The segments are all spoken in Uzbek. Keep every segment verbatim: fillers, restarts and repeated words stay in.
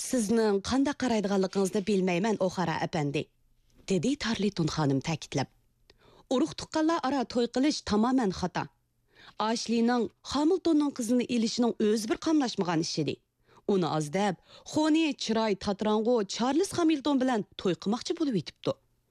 Sizning qanday qaraydiganligingizni bilmayman, O'xara apandi, dedi Tarlitun xonim ta'kidlab. Urug' tuqqanlar ara to'y qilish tamoman xato. Ashlining Hamiltonning qizini ilishining o'zi bir qamlashmagan ish edi. Uni azdab, xoni chiroy tatrango Charles Hamilton bilan to'y qilmoqchi bo'lib yetibdi.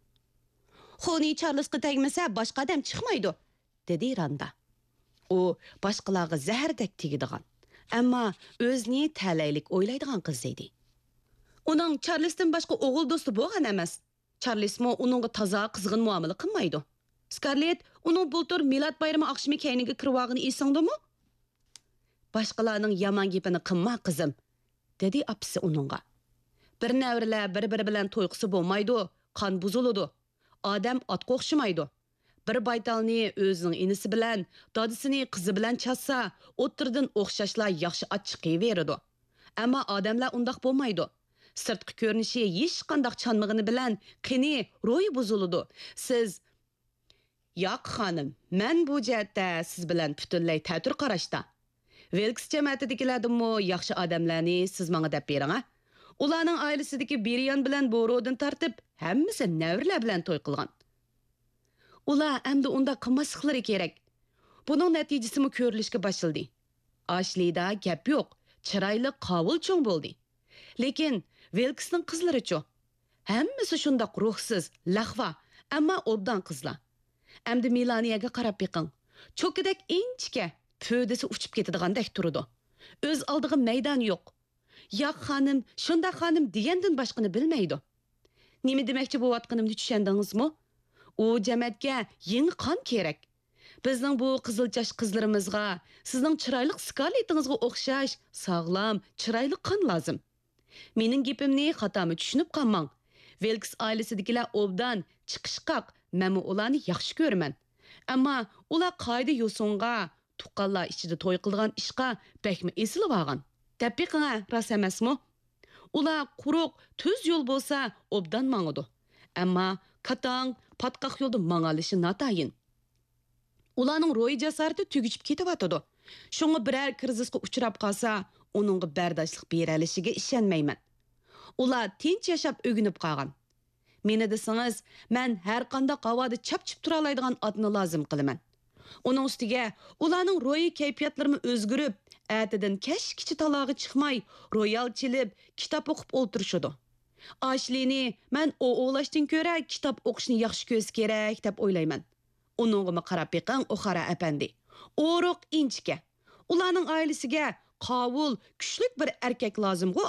Xoni Charlesga tegmasa boshqa odam chiqmaydi, dedi Randa. U boshqalarga zahardek tegadigan, ammo o'zini talaylik o'ylaydigan qiz edi. Uning Charlesdan boshqa o'g'il do'sti bo'lgan emas. Charles mo uningga toza qizg'in muomala qilmaydi. Scarlett uning bultur milod bayrami oqshimi kayniga kirvog'ini esingdimi? Boshqalarning yomon gapini qilma qizim, dedi apisi uningga. Bir navrilar bir-biri bilan to'y qilsa bo'lmaydi, qon buziladi. Odam otga o'xshamaydi. Bir baytalni o'zining inisi bilan, dadisini qizi bilan chassa, o'ttirdan o'xshashlar yaxshi achchiqiyveradi. Ammo odamlar undaq bo'lmaydi. Sirtqi ko'rinishi hech qanday chanmig'ini bilan qini ro'yi buziladi. Siz yo'q xonim, men bu jihatda siz bilan butunlay ta'tir qarashda. Velks jamoatidagilardanmi yaxshi odamlarni siz menga deb bering, ha? Ularning oilasidagi Beriyan bilan Borodin tartib, hammasi navrilar bilan to'y qilgan. Ular endi unda qilmasliklari kerak. Buning natijasimi ko'rilishga boshladi. Ashlida gap yo'q, chiroyli qovul cho'ng bo'ldi. Lekin Velksning qizlari-chi? Hammasi shundoq ruhsiz, lahva, ammo obdan qizlar. Endi Milaniyaga qarab beqing. Cho'kidek inchka, pödesi uchib ketadigandek turadi. O'z oldiga maydon yo'q. Yo'q xonim, shunda xonim degandan boshqani bilmaydi. Nima demoqchi bo'layotganimni tushundingizmi? U jamoatga yangi qon kerak. Bizning bu qizilchash qizlarimizga, sizning chiroyli Scarlettingizga o'xshash, sog'lom, chiroyli qon lozim. Mening gapimni xatomi tushunib qolmang. Velks oilasidagilar obdan chiqishqoq, men ularni yaxshi ko'raman. Ammo ular qoida yo'singa, tuqqanlar ichida to'y qilgan ishqa bakmi esilib olgan. Tabiqqa ras emasmi? Ular quruq, tuz yo'l bo'lsa obdan mangadi. Ammo katang, patqaq yo'lda mangalishi natayin. Ularning ro'yi jasarati tugishib ketyapti. Shunga biror krizisga uchrab qolsa, uningga bardoshlik beralishiga ishonmayman. Ular tinch yashab o'ginib qolgan. Meni desangiz, men har qanday qavoda chap-chip tura oladigan otni lozim qilaman. Uning ustiga ularning ro'yi kayfiyatlarini o'zgarib, atidan kashkichi talog'i chiqmay, royal chilib, kitob o'qib o'ltirishadi. Ashlini men o o'lashdan ko'ra kitob o'qishni yaxshi ko'z kerak deb o'ylayman. Uningga qarab beqing, O'xara apandi. O'ruq inchka. Ularning oilasiga qovul, kuchlik bir erkak lozim-ku